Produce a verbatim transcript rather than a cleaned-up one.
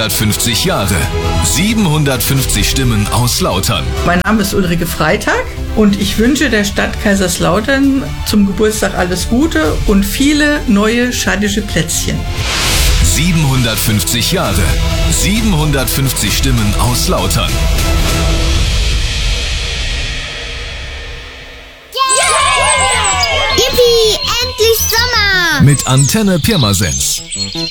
siebenhundertfünfzig Jahre. siebenhundertfünfzig Stimmen aus Lautern. Mein Name ist Ulrike Freitag und ich wünsche der Stadt Kaiserslautern zum Geburtstag alles Gute und viele neue schadische Plätzchen. siebenhundertfünfzig Jahre. siebenhundertfünfzig Stimmen aus Lautern. Yippie, endlich Sommer! Mit Antenne Pirmasens.